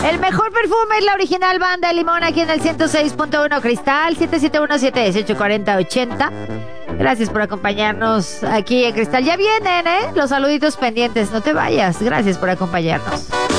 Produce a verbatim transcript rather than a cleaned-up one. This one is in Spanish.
El mejor perfume es la original Banda de Limón aquí en el ciento seis punto uno Cristal, siete siete uno, siete uno ocho, cuatro cero ocho cero. Gracias por acompañarnos aquí en Cristal. Ya vienen, ¿eh? Los saluditos pendientes. No te vayas. Gracias por acompañarnos.